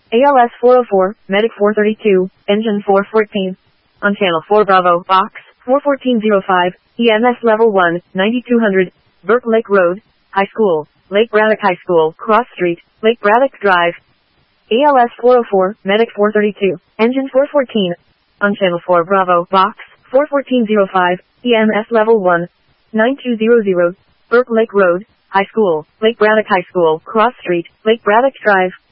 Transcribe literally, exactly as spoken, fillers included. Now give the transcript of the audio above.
A L S four oh four, Medic four thirty-two, Engine four fourteen. On Channel four Bravo, Box four fourteen oh five, E M S Level one, ninety-two hundred, Burke Lake Road, High School, Lake Braddock High School, Cross Street, Lake Braddock Drive. A L S four oh four, Medic four thirty-two, Engine four fourteen. On Channel four Bravo, Box four fourteen oh five, E M S Level one, ninety-two hundred, Burke Lake Road, High School, Lake Braddock High School, Cross Street, Lake Braddock Drive.